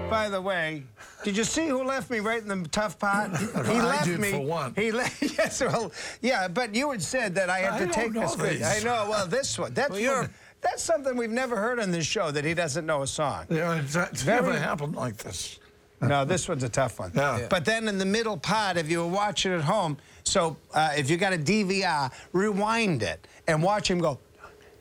by the way, did you see who left me right in the tough part? He left did, me. for one. He left. Yes, well, yeah, but you had said that I had to take this. I know. Well, this one. That's something we've never heard on this show, that he doesn't know a song. Yeah, it's never happened like this. No, this one's a tough one. Yeah. But then in the middle part, if you were watching at home, so if you got a DVR, rewind it and watch him go.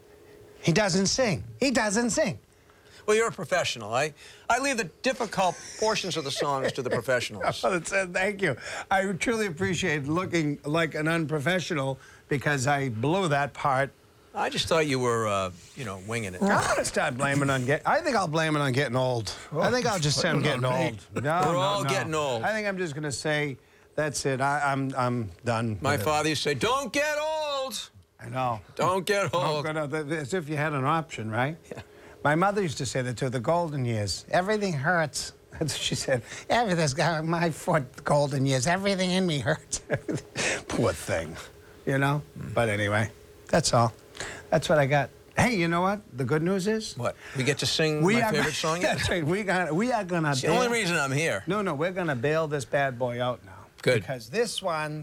He doesn't sing. He doesn't sing. Well, you're a professional. I leave the difficult portions of the songs to the professionals. Well, thank you. I truly appreciate looking like an unprofessional because I blew that part. I just thought you were, winging it. I'm going to start blaming on I think I'll blame it on getting old. I think I'll just say I'm getting old. No, We're all getting old. I think I'm just going to say, that's it. I'm done. My father used to say, don't get old. I know. Don't get old. As if you had an option, right? Yeah. My mother used to say that too, the golden years. Everything hurts. That's what she said. Everything's got my foot, golden years. Everything in me hurts. Poor thing, you know? But anyway, that's all. That's what I got. Hey, you know what? The good news is? What? We get to sing my favorite song yet? That's right. We are going to It's the only reason I'm here. No, we're going to bail this bad boy out now. Good. Because this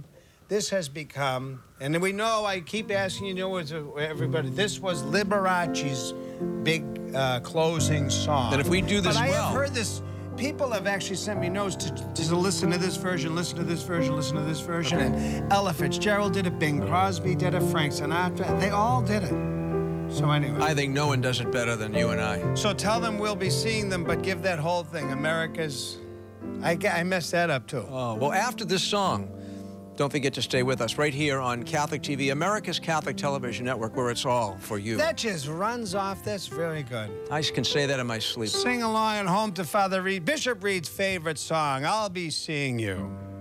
has become, and we know, I keep asking everybody, this was Liberace's big closing song. And if we do this but I well... have heard this, people have actually sent me notes to listen to this version, listen to this version, listen to this version. Okay. And Ella Fitzgerald did it, Bing Crosby did it, Frank Sinatra, they all did it. So anyway. I think no one does it better than you and I. So tell them we'll be seeing them, but give that whole thing, America's... I messed that up too. Oh, well, after this song, don't forget to stay with us right here on Catholic TV, America's Catholic Television Network, where it's all for you. That just runs off. That's very good. I can say that in my sleep. Sing along at home to Father Reed, Bishop Reed's favorite song, I'll Be Seeing You.